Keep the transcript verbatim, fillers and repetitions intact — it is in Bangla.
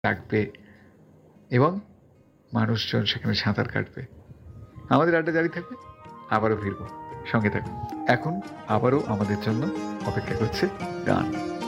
ডাকবে এবং মানুষজন সেখানে সাঁতার কাটবে। আমাদের আড্ডা জারি থাকবে, আবারও ফিরবো, সঙ্গে থাকুন। এখন আবারও আমাদের জন্য অপেক্ষা করছে গান।